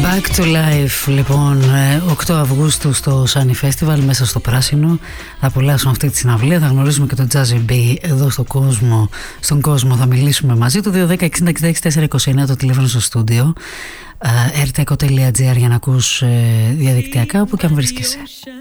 Back to Life, λοιπόν, 8 Αυγούστου στο Sunny Festival μέσα στο Πράσινο. Θα απολαύσουμε αυτή τη συναυλία, θα γνωρίσουμε και τον Jazzy B εδώ στον κόσμο, θα μιλήσουμε μαζί του. 210-60-66-429 το τηλέφωνο στο στούντιο, rteko.gr για να ακούς διαδικτυακά όπου και αν βρίσκεσαι.